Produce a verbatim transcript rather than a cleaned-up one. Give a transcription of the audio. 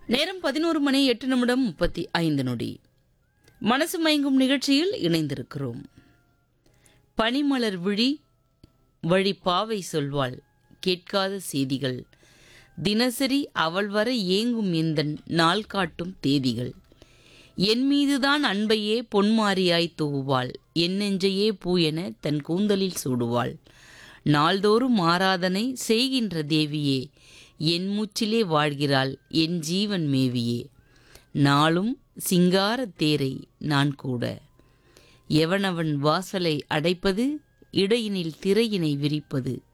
நேரம் பதினோரு மணி எட்டு நிமிடம் முப்பத்தி ஐந்து நொடி. மனசு மயங்கும் நிகழ்ச்சியில் இணைந்திருக்கிறோம். பனிமலர் விழி வழி பாவை சொல்வாள் கேட்காத செய்திகள், தினசரி அவள் வர ஏங்கும் எந்தன் நாள் காட்டும் தேதிகள். என் மீதுதான் அன்பையே பொன்மாரியாய் தூவுவாள், என் நெஞ்சையே பூ என தன் கூந்தலில் சூடுவாள். நாள்தோறும் ஆராதனை செய்கின்ற தேவியே, என் மூச்சிலே வாழ்கிறாள் என் ஜீவன் மேவியே. நாளும் சிங்கார தேரை நான் கூட, எவனவன் வாசலை அடைப்பது, இடையினில் திரையினை விரிப்பது.